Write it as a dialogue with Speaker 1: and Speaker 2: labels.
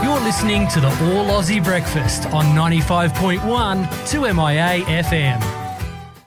Speaker 1: You're listening to the All Aussie Breakfast on 95.1 2MIA FM.